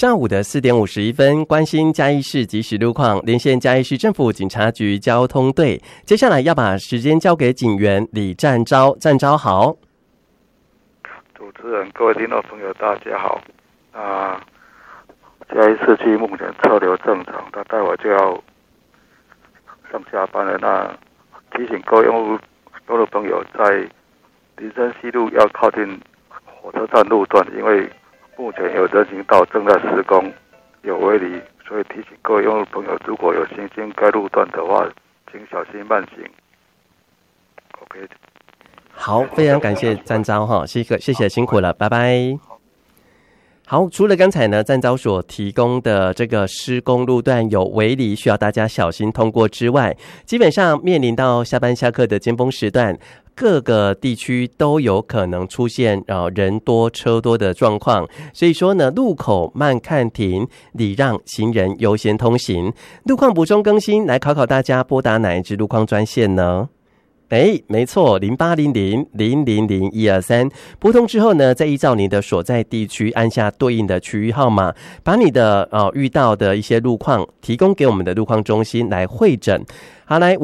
上午的4点51分，关心嘉义市即时路况，连线嘉义市政府警察局交通队。接下来要把时间交给警员李占昭，占昭好。 主持人、各位听众朋友，大家好。嘉义市区目前车流正常，那待会就要上下班了。那提醒各位用路朋友，在林森西路要靠近火车站路段，因为目前有人行道正在施工，有围篱，所以提醒各位用路朋友，如果有行经该路段的话，请小心慢行。OK。 好，非常感谢占昭哈，谢谢辛苦了，拜拜。好，除了刚才呢占昭所提供的这个施工路段有围篱需要大家小心通过之外，基本上面临到下班下课的尖峰时段，各个地区都有可能出现人多车多的状况，所以说呢，路口慢看停，礼让行人优先通行。路况补充更新，来考考大家，拨打哪一支路况专线呢？没错，0800-000-123，拨通之后呢，再依照你的所在地区按下对应的区域号码，把你的遇到的一些路况提供给我们的路况中心来会诊。好，来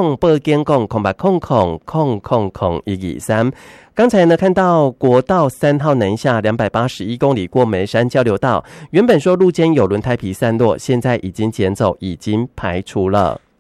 560-899-000-123。刚才呢看到国道3号南下281公里过梅山交流道，原本说路肩有轮胎皮散落，现在已经捡走，已经排除了。